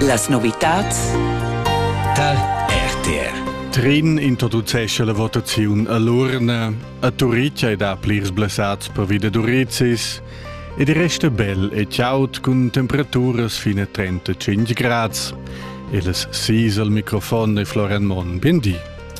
Las novitats da RTR. Trin introducesce la votazione all'urna, a Turiccia ed a plirs blessats per vida d'Urizis, e di resta bel e ciaut con temperaturas fino a 35 gradi. E las sis al microfono e Florian Mon. Biendi.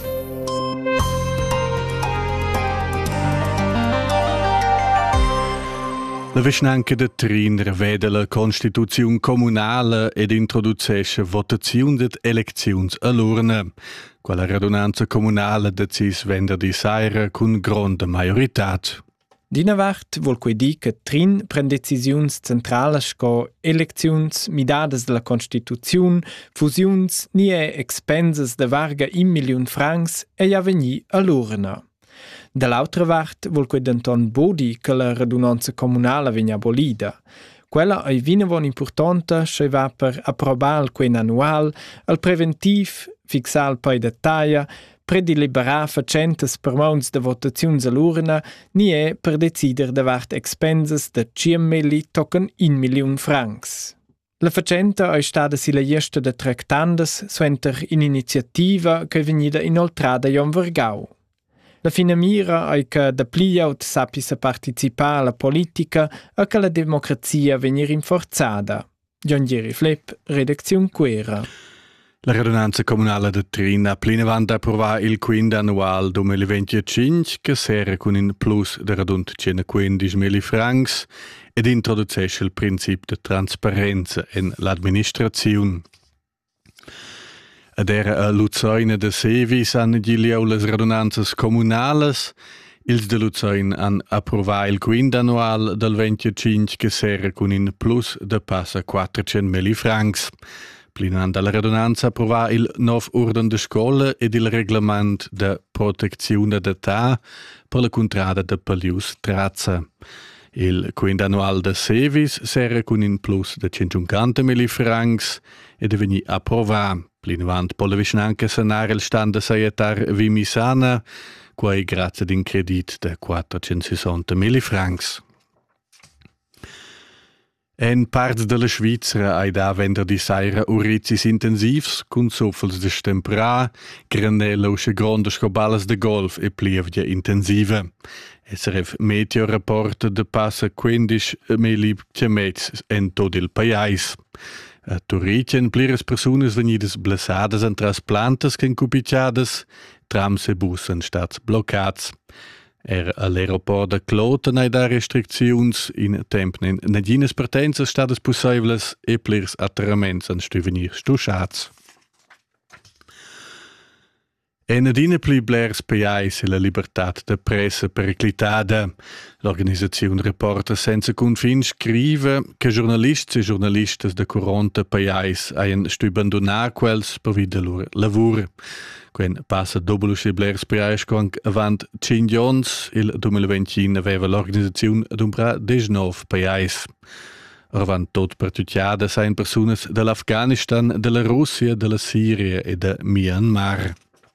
La vicinanca de Trin revede la Constituzione comunale ed introducesce votazione d'ed elecziuns all'urna. Quella radunanza comunale decis venerdì sera con grande maggiorità. Dinavart vuol quei dir che Trin pren decisiuns centralas sco elecziuns midades della Constituzione, fusiuns ni expenses de varga 1 milion francs e ja vegni all'urna. Dall'altra part vuol quei denton bodi che la radunanza comunale vegna abolida. Quella è vinavon importante se va per approbar il quen annual, al preventiv, fixar il poi dettaglia, prediliberar facentes per mons de votaziuns all'urna, ni per decider davart expenses de 100.000 tocken 1 milion francs. La facenta è stata sila gesta de tractandes suenter in iniziativa che venida inoltrada Jon Vergau. La fina mira è che da pliaut sapisse partecipare alla politica e che la democrazia venir rinforzata. Gian Geri Flepp, redazione Quera. La radunanza comunale de Trin ha plinavant approvare il quinto annual 2025 che sera con un plus de radund 115.000 francs ed introducesce il principio de trasparenza in l'administrazione. Ad era a Luzoina de Sevis han giliau las radunanzas comunales. Ils de Luzoin han approvato il quinto annual del 25 che sera con un plus de passa 400.000 francs. Plinant alla radunanza approvato il nuovo ordine de scuola ed il reglamento de protezione d'età per la contrada de Palius Trazza. Il quinto annual de Sevis sera con un plus de 150.000 francs ed è veni approvato. Plinavant per la vicinanca sanare il stand de Saietar Vimisana, quai grazie ad un credit de 460.000 francs. En parts de la Svizzera hai da venerdì sera urizis intensivs, con soffels de stempra, granella usce gronde scobalas de golf e plievgia intensiva. SRF Meteo rapporta de passa 15.000 km en tot il paiais. A Turicien pliras personas venidas blessadas en trasplantas che incupiciadas, trams e bus en stats bloccats. All'aeroport de Kloten hai da restricziuns in tempen nadines partenza stadas possibles e plirs atterraments en stuvenir stusciats. E nadine pli blers paiais e la libertat de pressa periclitada. L'organizzazione Reporter senza confin scrive che giornalisti e giornalistas de 40 paiais haien stubandonar quels per vida lor lavur. Quen passa doppelo se blers paiais con avant 5 ans, il 2021 aveva l'organizzazione d'umbra 19 paiais. Orvan tot pertucciada sain personas dell'Afghanistan, della Russia, della Siria e de Myanmar.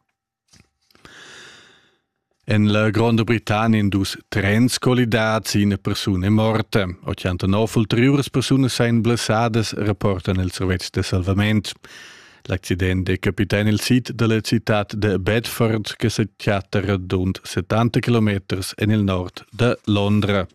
En la Grande Britannia dus trens collidats in persone morte. 89 ulteriores personas sain blessadas, rapportan il servizio de salvament. L'accidente è capitato nel sito della città de Bedford, che si chiatta rund 70 km nel nord de Londra.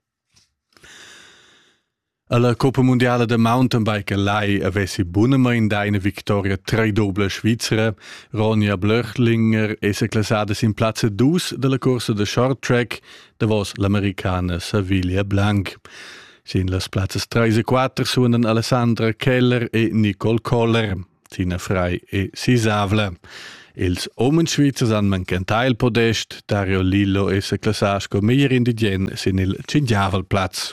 Alla Coppa Mondiale de Mountainbike lei avessi buonamente una vittoria tre doble svizzera. Ronja Blöchlinger è classata in piazza 2 della corsa de short track, davos l'americana Savilia Blanc. Sin las plazzas 3 e 4 suonan Alessandra Keller e Nicole Koller, Tina Frey e Sisavla. Ils Omen-Schweizers han mancantai il podest, Dario Lillo e se classasco meglio indigene sin il Cingiavelplatz.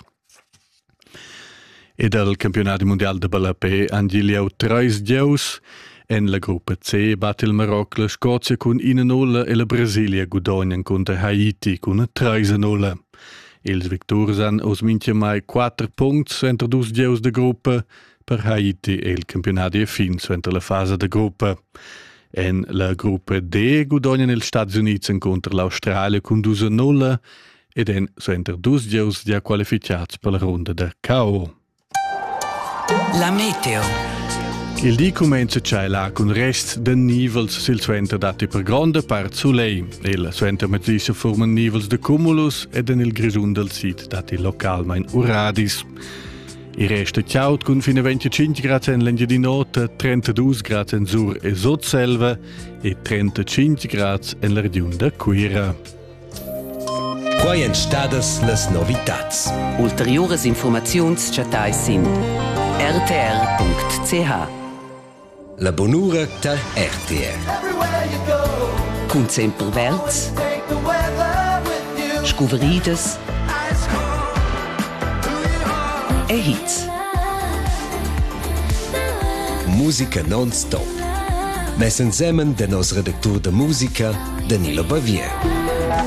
E dal campionato mondiale de Ballapé han giliau 3 gious. En la gruppa C bat il Marocco la Scozia con 1-0 e la Brasilia guadagnan contro Haiti con 3-0. Ils victors han os minchia mai 4 punts entre 2 gious de gruppa. Per Haiti e il campionato è fin entre la fase de gruppa. En la gruppa D guadagnan els Stati Uniti contro l'Australia con 2-0 ed en entre 2 gious già qualificats per la ronda de KO. La meteo. Il di comincia già là con rests de nivels sil suenter dati per grande part su lei. Il suenter mezzisce forman nivels de cumulus ed en il grisun del sit dati localmein uradis. I resta ciaut con fino a 25 gradi in lengia di nota, 32 gradi in sur e sotselva e 35 gradi in la regione da Quira. Quai en stadas las novitats. Ulteriores informaziuns chatai sin rtr.ch. La bonura ta RTR. Cun sempre verts, scuveridas e hits. Musica non-stop. Mes ensemen de nos redactur de musica, Danilo Bavier.